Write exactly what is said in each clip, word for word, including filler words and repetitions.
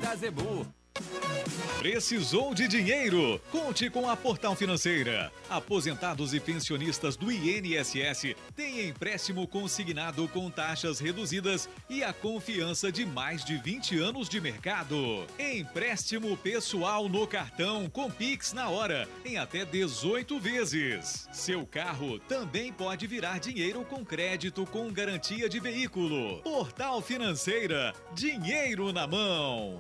da Zebu. Precisou de dinheiro? Conte com a Portal Financeira. Aposentados e pensionistas do I N S S têm empréstimo consignado com taxas reduzidas e a confiança de mais de vinte anos de mercado. Empréstimo pessoal no cartão com Pix na hora, em até dezoito vezes. Seu carro também pode virar dinheiro com crédito com garantia de veículo. Portal Financeira, dinheiro na mão.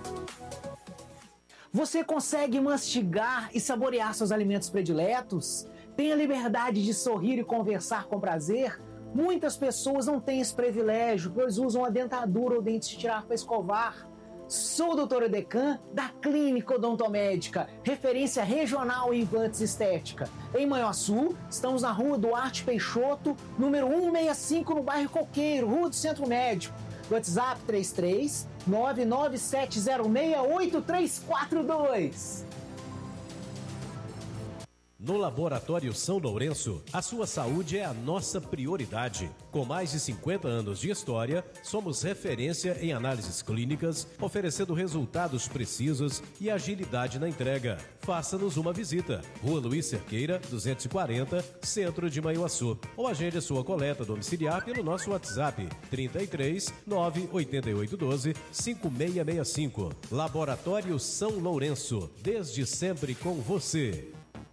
Você consegue mastigar e saborear seus alimentos prediletos? Tem a liberdade de sorrir e conversar com prazer? Muitas pessoas não têm esse privilégio, pois usam a dentadura ou dentes de tirar para escovar. Sou o doutor Edecan, da Clínica Odontomédica, referência regional em implantes estética. Em Manhuaçu, estamos na rua Duarte Peixoto, número cento e sessenta e cinco, no bairro Coqueiro, Rua do Centro Médico. WhatsApp três três nove nove sete zero seis oito três quatro dois. No Laboratório São Lourenço, a sua saúde é a nossa prioridade. Com mais de cinquenta anos de história, somos referência em análises clínicas, oferecendo resultados precisos e agilidade na entrega. Faça-nos uma visita. Rua Luiz Cerqueira, duzentos e quarenta, Centro de Manhuaçu. Ou agende a sua coleta domiciliar pelo nosso WhatsApp trinta e três nove oito oito um dois cinco seis seis cinco. Laboratório São Lourenço, desde sempre com você.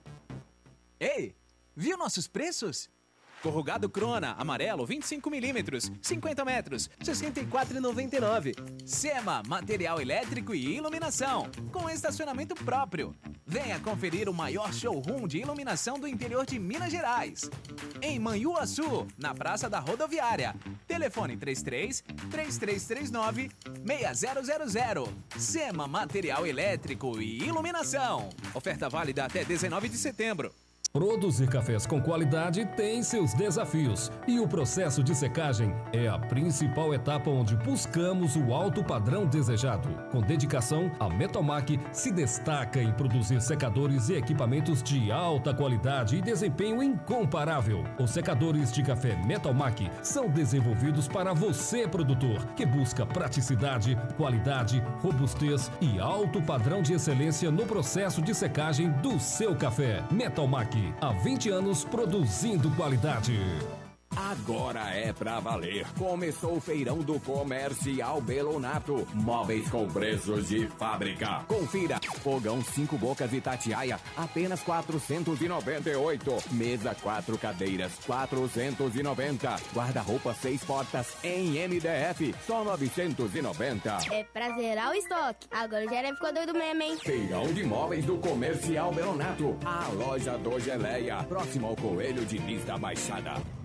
Ei, viu nossos preços? Corrugado Crona, amarelo, vinte e cinco milímetros, cinquenta metros, sessenta e quatro reais e noventa e nove centavos. Sema, material elétrico e iluminação, com estacionamento próprio. Venha conferir o maior showroom de iluminação do interior de Minas Gerais. Em Manhuaçu, na Praça da Rodoviária. Telefone três três três três três nove seis zero zero zero. Sema, material elétrico e iluminação. Oferta válida até dezenove de setembro. Produzir cafés com qualidade tem seus desafios e o processo de secagem é a principal etapa onde buscamos o alto padrão desejado. Com dedicação, a Metalmac se destaca em produzir secadores e equipamentos de alta qualidade e desempenho incomparável. Os secadores de café Metalmac são desenvolvidos para você, produtor, que busca praticidade, qualidade, robustez e alto padrão de excelência no processo de secagem do seu café. Metalmac, há vinte anos produzindo qualidade. Agora é pra valer. Começou o feirão do Comercial Belonato. Móveis com preços de fábrica. Confira. Fogão cinco bocas Itatiaia, apenas quatrocentos e noventa e oito. Mesa quatro cadeiras, quatrocentos e noventa. Guarda-roupa seis portas em M D F, só novecentos e noventa. É pra zerar o estoque. Agora o Geleia ficou doido mesmo, hein? Feirão de móveis do Comercial Belonato. A loja do Geleia, próximo ao Coelho Diniz da Baixada.